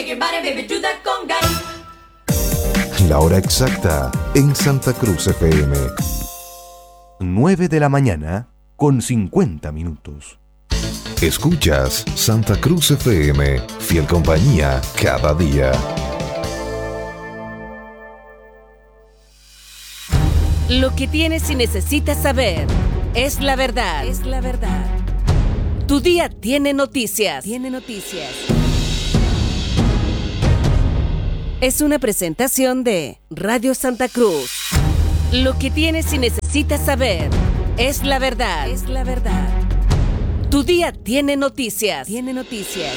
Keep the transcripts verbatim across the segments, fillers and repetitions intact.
La hora exacta en Santa Cruz F M. nueve de la mañana con cincuenta minutos. Escuchas Santa Cruz F M, fiel compañía cada día. Lo que tienes y necesitas saber es la verdad. Es la verdad. Tu día tiene noticias. Tiene noticias. Es una presentación de Radio Santa Cruz. Lo que tienes y necesitas saber es la verdad. Es la verdad. Tu día tiene noticias. Tiene noticias.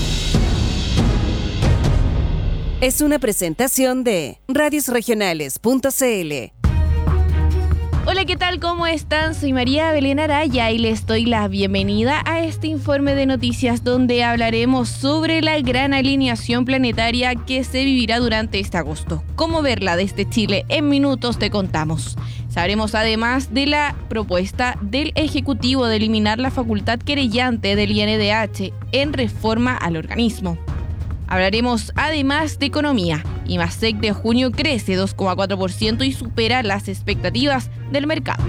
Es una presentación de radios regionales punto c l. Hola, ¿qué tal? ¿Cómo están? Soy María Belén Araya y les doy la bienvenida a este informe de noticias donde hablaremos sobre la gran alineación planetaria que se vivirá durante este agosto. ¿Cómo verla desde Chile? En minutos te contamos. Sabremos además de la propuesta del Ejecutivo de eliminar la facultad querellante del I N D H en reforma al organismo. Hablaremos además de economía. IMASEC de junio crece dos coma cuatro por ciento y supera las expectativas del mercado.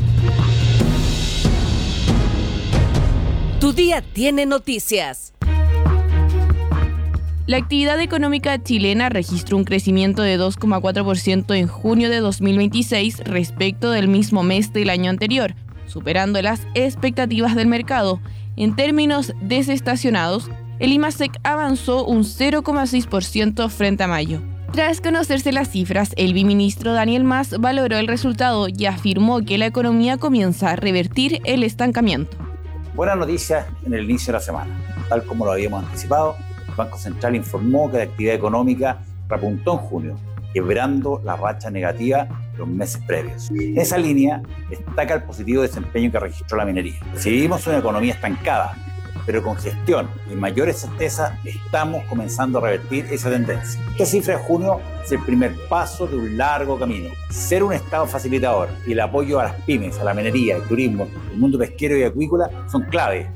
Tu día tiene noticias. La actividad económica chilena registró un crecimiento de dos coma cuatro por ciento en junio de dos mil veintiséis respecto del mismo mes del año anterior, superando las expectativas del mercado. En términos desestacionados, el IMASEC avanzó un cero coma seis por ciento frente a mayo. Tras conocerse las cifras, el viceministro Daniel Mas valoró el resultado y afirmó que la economía comienza a revertir el estancamiento. Buenas noticias en el inicio de la semana. Tal como lo habíamos anticipado, el Banco Central informó que la actividad económica repuntó en junio, quebrando la racha negativa de los meses previos. En esa línea destaca el positivo desempeño que registró la minería. Si vivimos una economía estancada, pero con gestión y mayores certezas, estamos comenzando a revertir esa tendencia. Esta cifra de junio es el primer paso de un largo camino. Ser un Estado facilitador y el apoyo a las pymes, a la minería, el turismo, el mundo pesquero y acuícola son clave.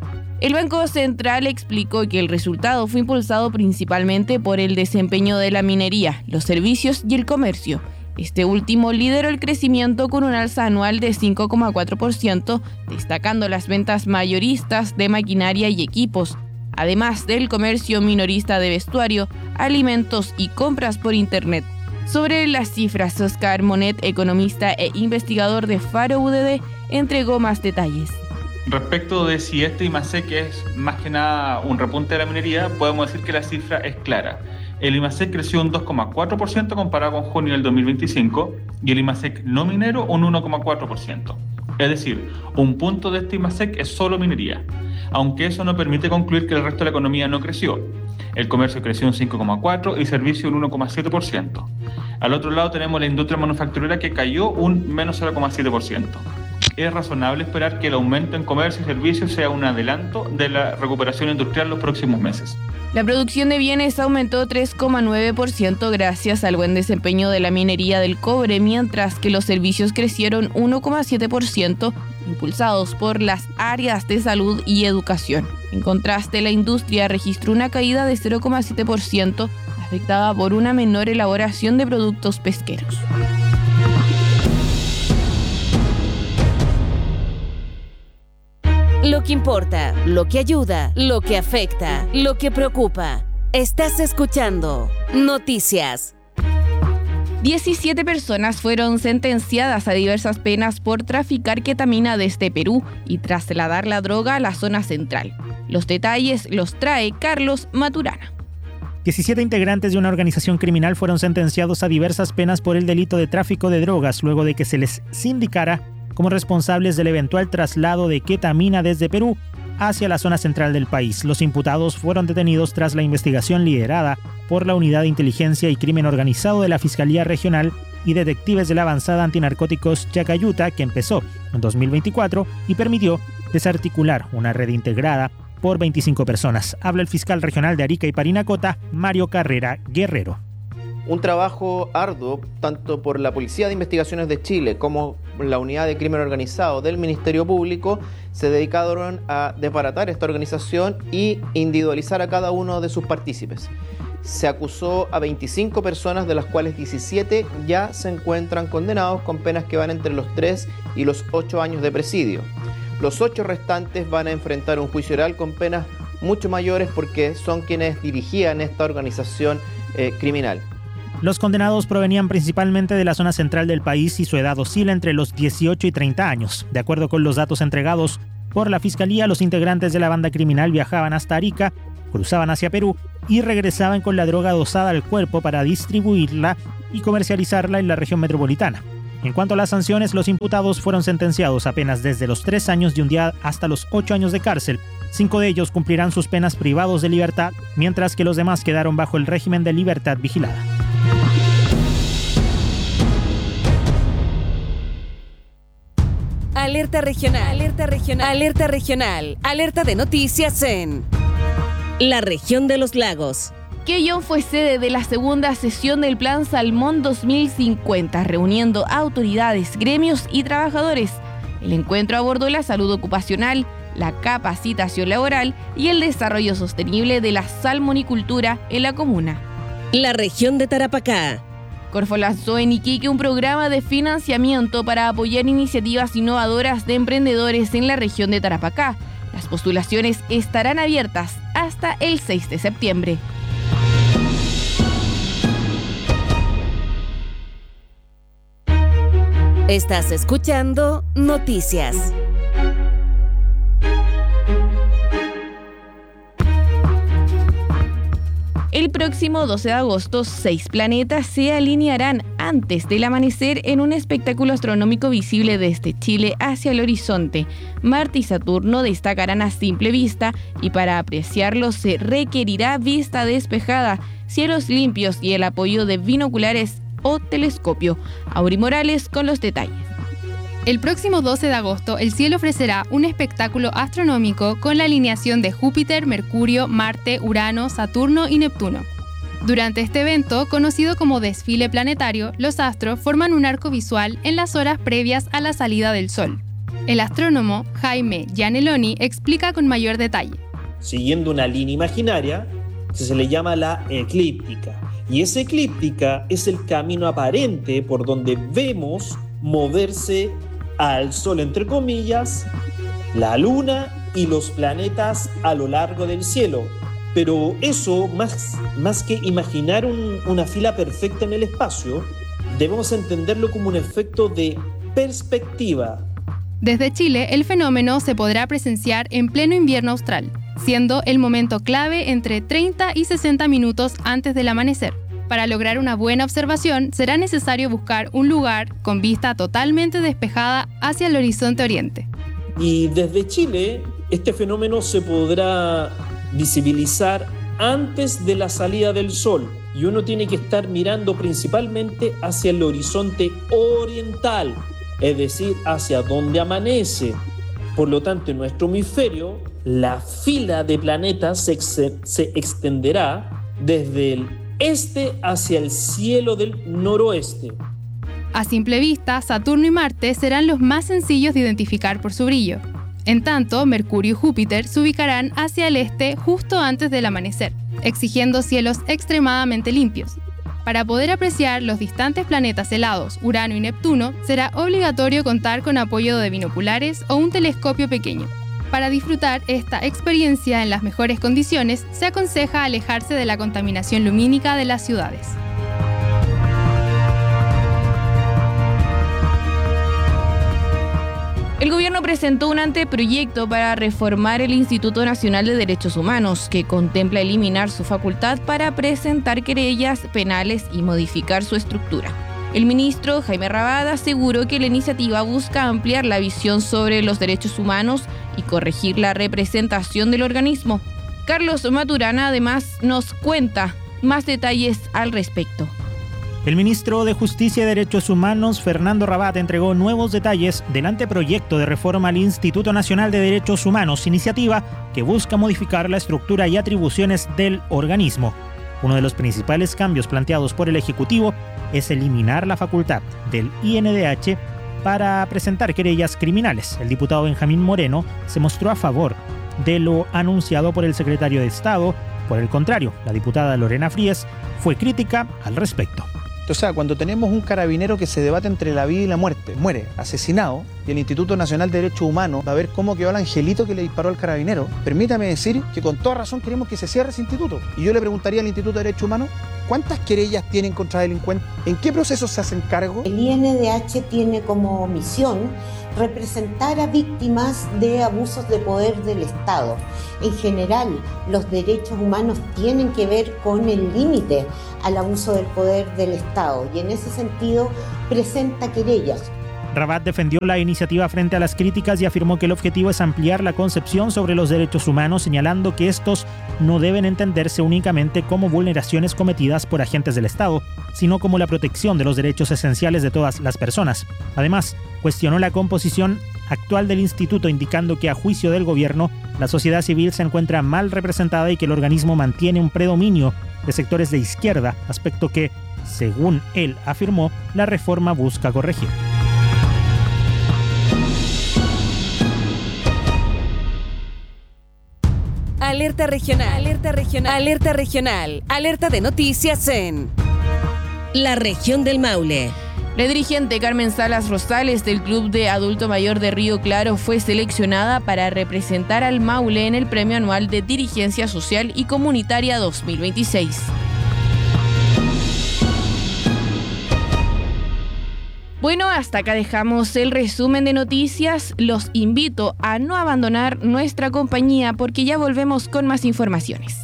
El Banco Central explicó que el resultado fue impulsado principalmente por el desempeño de la minería, los servicios y el comercio. Este último lideró el crecimiento con un alza anual de cinco coma cuatro por ciento, destacando las ventas mayoristas de maquinaria y equipos, además del comercio minorista de vestuario, alimentos y compras por Internet. Sobre las cifras, Oscar Monet, economista e investigador de Faro U D D, entregó más detalles. Respecto de si este IMASEC es más que nada un repunte de la minería, podemos decir que la cifra es clara. El IMASEC creció un dos coma cuatro por ciento comparado con junio del dos mil veinticinco y el IMASEC no minero un uno coma cuatro por ciento. Es decir, un punto de este IMASEC es solo minería, aunque eso no permite concluir que el resto de la economía no creció. El comercio creció un cinco coma cuatro por ciento y servicio un uno coma siete por ciento. Al otro lado tenemos la industria manufacturera que cayó un menos cero coma siete por ciento. Es razonable esperar que el aumento en comercio y servicios sea un adelanto de la recuperación industrial en los próximos meses. La producción de bienes aumentó tres coma nueve por ciento gracias al buen desempeño de la minería del cobre, mientras que los servicios crecieron uno coma siete por ciento, impulsados por las áreas de salud y educación. En contraste, la industria registró una caída de cero coma siete por ciento, afectada por una menor elaboración de productos pesqueros. Lo que importa, lo que ayuda, lo que afecta, lo que preocupa. Estás escuchando Noticias. diecisiete personas fueron sentenciadas a diversas penas por traficar ketamina desde Perú y trasladar la droga a la zona central. Los detalles los trae Carlos Maturana. diecisiete integrantes de una organización criminal fueron sentenciados a diversas penas por el delito de tráfico de drogas luego de que se les sindicara como responsables del eventual traslado de ketamina desde Perú hacia la zona central del país. Los imputados fueron detenidos tras la investigación liderada por la Unidad de Inteligencia y Crimen Organizado de la Fiscalía Regional y detectives de la avanzada antinarcóticos Chacayuta, que empezó en dos mil veinticuatro y permitió desarticular una red integrada por veinticinco personas. Habla el fiscal regional de Arica y Parinacota, Mario Carrera Guerrero. Un trabajo arduo tanto por la Policía de Investigaciones de Chile como la unidad de crimen organizado del Ministerio Público se dedicaron a desbaratar esta organización y individualizar a cada uno de sus partícipes. Se acusó a veinticinco personas, de las cuales diecisiete ya se encuentran condenados con penas que van entre los tres y los ocho años de presidio. Los ocho restantes van a enfrentar un juicio oral con penas mucho mayores porque son quienes dirigían esta organización eh, criminal. Los condenados provenían principalmente de la zona central del país y su edad oscila entre los dieciocho y treinta años. De acuerdo con los datos entregados por la Fiscalía, los integrantes de la banda criminal viajaban hasta Arica, cruzaban hacia Perú y regresaban con la droga dosada al cuerpo para distribuirla y comercializarla en la región metropolitana. En cuanto a las sanciones, los imputados fueron sentenciados a penas desde los tres años de un día hasta los ocho años de cárcel. Cinco de ellos cumplirán sus penas privados de libertad, mientras que los demás quedaron bajo el régimen de libertad vigilada. Alerta regional, alerta regional, alerta regional, alerta de noticias en la región de los lagos. Quellón fue sede de la segunda sesión del Plan Salmón dos mil cincuenta, reuniendo autoridades, gremios y trabajadores. El encuentro abordó la salud ocupacional, la capacitación laboral y el desarrollo sostenible de la salmonicultura en la comuna. La región de Tarapacá. Corfo lanzó en Iquique un programa de financiamiento para apoyar iniciativas innovadoras de emprendedores en la región de Tarapacá. Las postulaciones estarán abiertas hasta el seis de septiembre. Estás escuchando Noticias. El próximo doce de agosto, seis planetas se alinearán antes del amanecer en un espectáculo astronómico visible desde Chile hacia el horizonte. Marte y Saturno destacarán a simple vista y para apreciarlos se requerirá vista despejada, cielos limpios y el apoyo de binoculares o telescopio. Auri Morales con los detalles. El próximo doce de agosto, el cielo ofrecerá un espectáculo astronómico con la alineación de Júpiter, Mercurio, Marte, Urano, Saturno y Neptuno. Durante este evento, conocido como desfile planetario, los astros forman un arco visual en las horas previas a la salida del Sol. El astrónomo Jaime Gianelloni explica con mayor detalle. Siguiendo una línea imaginaria, que se le llama la eclíptica. Y esa eclíptica es el camino aparente por donde vemos moverse al Sol, entre comillas, la Luna y los planetas a lo largo del cielo. Pero eso, más, más que imaginar un, una fila perfecta en el espacio, debemos entenderlo como un efecto de perspectiva. Desde Chile, el fenómeno se podrá presenciar en pleno invierno austral, siendo el momento clave entre treinta y sesenta minutos antes del amanecer. Para lograr una buena observación, será necesario buscar un lugar con vista totalmente despejada hacia el horizonte oriente. Y desde Chile, este fenómeno se podrá visibilizar antes de la salida del Sol, y uno tiene que estar mirando principalmente hacia el horizonte oriental, es decir, hacia donde amanece. Por lo tanto, en nuestro hemisferio, la fila de planetas se, ex- se extenderá desde el este hacia el cielo del noroeste. A simple vista, Saturno y Marte serán los más sencillos de identificar por su brillo. En tanto, Mercurio y Júpiter se ubicarán hacia el este justo antes del amanecer, exigiendo cielos extremadamente limpios. Para poder apreciar los distantes planetas helados, Urano y Neptuno, será obligatorio contar con apoyo de binoculares o un telescopio pequeño. Para disfrutar esta experiencia en las mejores condiciones, se aconseja alejarse de la contaminación lumínica de las ciudades. El gobierno presentó un anteproyecto para reformar el Instituto Nacional de Derechos Humanos, que contempla eliminar su facultad para presentar querellas penales y modificar su estructura. El ministro Jaime Rabada aseguró que la iniciativa busca ampliar la visión sobre los derechos humanos y corregir la representación del organismo. Carlos Maturana además nos cuenta más detalles al respecto. El ministro de Justicia y Derechos Humanos, Fernando Rabada, entregó nuevos detalles del anteproyecto de reforma al Instituto Nacional de Derechos Humanos, iniciativa que busca modificar la estructura y atribuciones del organismo. Uno de los principales cambios planteados por el Ejecutivo es eliminar la facultad del I N D H para presentar querellas criminales. El diputado Benjamín Moreno se mostró a favor de lo anunciado por el secretario de Estado. Por el contrario, la diputada Lorena Fríes fue crítica al respecto. O sea, cuando tenemos un carabinero que se debate entre la vida y la muerte, muere asesinado, y el Instituto Nacional de Derechos Humanos va a ver cómo quedó el angelito que le disparó al carabinero, permítame decir que con toda razón queremos que se cierre ese instituto. Y yo le preguntaría al Instituto de Derechos Humanos, ¿cuántas querellas tienen contra delincuentes? ¿En qué procesos se hacen cargo? El I N D H tiene como misión representar a víctimas de abusos de poder del Estado. En general, los derechos humanos tienen que ver con el límite al abuso del poder del Estado y en ese sentido presenta querellas. Rabat defendió la iniciativa frente a las críticas y afirmó que el objetivo es ampliar la concepción sobre los derechos humanos, señalando que estos no deben entenderse únicamente como vulneraciones cometidas por agentes del Estado, sino como la protección de los derechos esenciales de todas las personas. Además, cuestionó la composición actual del instituto, indicando que a juicio del gobierno, la sociedad civil se encuentra mal representada y que el organismo mantiene un predominio de sectores de izquierda, aspecto que, según él afirmó, la reforma busca corregir. Alerta regional, alerta regional, alerta regional, alerta de noticias en la región del Maule. La dirigente Carmen Salas Rosales del Club de Adulto Mayor de Río Claro fue seleccionada para representar al Maule en el Premio Anual de Dirigencia Social y Comunitaria dos mil veintiséis. Bueno, hasta acá dejamos el resumen de noticias. Los invito a no abandonar nuestra compañía porque ya volvemos con más informaciones.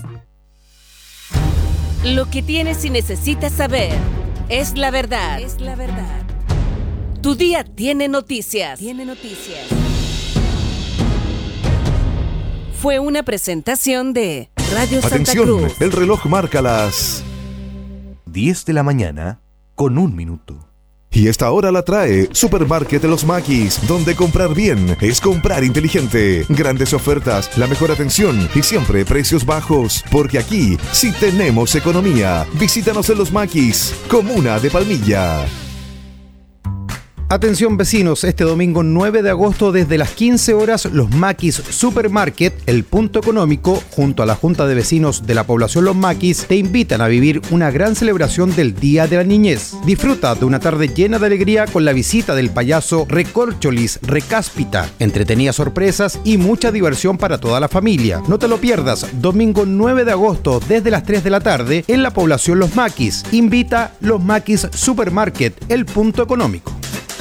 Lo que tienes y necesitas saber es la verdad. Es la verdad. Tu día tiene noticias. Tiene noticias. Fue una presentación de Radio Santa Atención, Cruz. el reloj marca las diez de la mañana con un minuto. Y esta hora la trae Supermarket de los Maquis, donde comprar bien es comprar inteligente. Grandes ofertas, la mejor atención y siempre precios bajos. Porque aquí sí tenemos economía. Visítanos en los Maquis, comuna de Palmilla. Atención vecinos, este domingo nueve de agosto desde las quince horas los Maquis Supermarket, el punto económico, junto a la Junta de Vecinos de la población Los Maquis, te invitan a vivir una gran celebración del Día de la Niñez. Disfruta de una tarde llena de alegría con la visita del payaso Recorcholis Recáspita, entretenidas sorpresas y mucha diversión para toda la familia. No te lo pierdas, domingo nueve de agosto desde las tres de la tarde en la población Los Maquis. Invita Los Maquis Supermarket, el punto económico.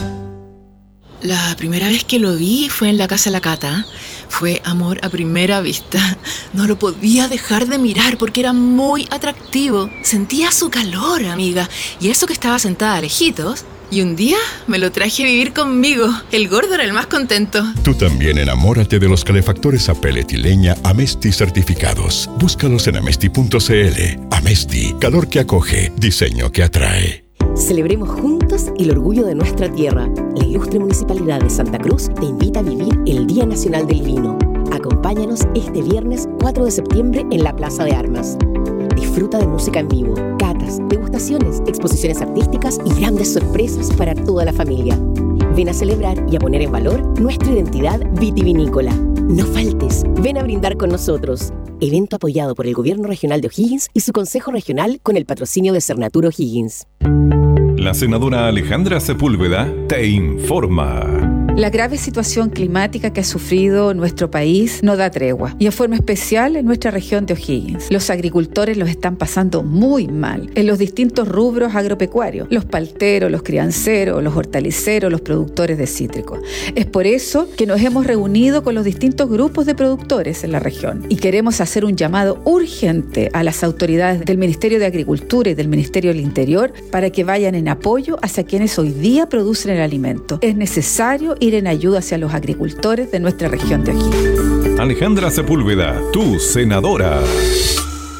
La primera vez que lo vi fue en la casa de la Cata. Fue amor a primera vista. No lo podía dejar de mirar porque era muy atractivo. Sentía su calor, amiga. Y eso que estaba sentada lejitos. Y un día me lo traje a vivir conmigo. El gordo era el más contento. Tú también enamórate de los calefactores a pellet y leña Amesti certificados. Búscalos en amesti punto cl. Amesti, calor que acoge, diseño que atrae. Celebremos juntos el orgullo de nuestra tierra. La ilustre Municipalidad de Santa Cruz te invita a vivir el Día Nacional del Vino. Acompáñanos este viernes cuatro de septiembre en la Plaza de Armas. Disfruta de música en vivo, catas, degustaciones, exposiciones artísticas y grandes sorpresas para toda la familia. Ven a celebrar y a poner en valor nuestra identidad vitivinícola. No faltes, ven a brindar con nosotros. Evento apoyado por el Gobierno Regional de O'Higgins y su Consejo Regional con el patrocinio de Cernatur O'Higgins. La senadora Alejandra Sepúlveda te informa. La grave situación climática que ha sufrido nuestro país no da tregua, y en forma especial en nuestra región de O'Higgins. Los agricultores los están pasando muy mal en los distintos rubros agropecuarios, los palteros, los crianceros, los hortaliceros, los productores de cítricos. Es por eso que nos hemos reunido con los distintos grupos de productores en la región y queremos hacer un llamado urgente a las autoridades del Ministerio de Agricultura y del Ministerio del Interior para que vayan en apoyo hacia quienes hoy día producen el alimento. Es necesario ir en ayuda hacia los agricultores de nuestra región de O'Higgins. Alejandra Sepúlveda, tu senadora.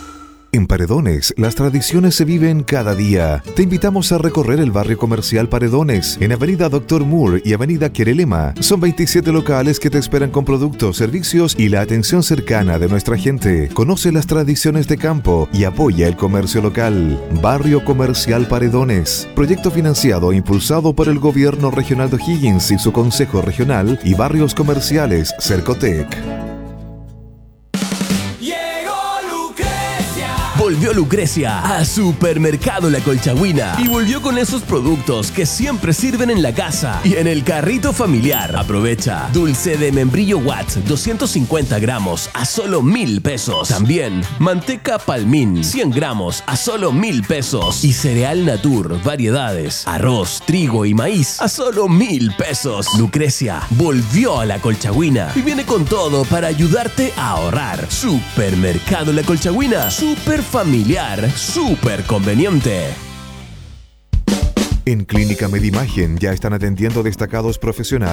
En Paredones, las tradiciones se viven cada día. Te invitamos a recorrer el barrio comercial Paredones, en Avenida Doctor Moore y Avenida Querelema. Son veintisiete locales que te esperan con productos, servicios y la atención cercana de nuestra gente. Conoce las tradiciones de campo y apoya el comercio local. Barrio Comercial Paredones. Proyecto financiado e impulsado por el Gobierno Regional de O'Higgins y su Consejo Regional y Barrios Comerciales Cercotec. Volvió Lucrecia a Supermercado La Colchagüina y volvió con esos productos que siempre sirven en la casa y en el carrito familiar. Aprovecha dulce de membrillo Watts doscientos cincuenta gramos a solo mil pesos. También manteca Palmín cien gramos a solo mil pesos y cereal Natur variedades, arroz, trigo y maíz a solo mil pesos. Lucrecia volvió a La Colchagüina y viene con todo para ayudarte a ahorrar. Supermercado La Colchagüina, super familiar, súper conveniente. En Clínica Medimagen ya están atendiendo destacados profesionales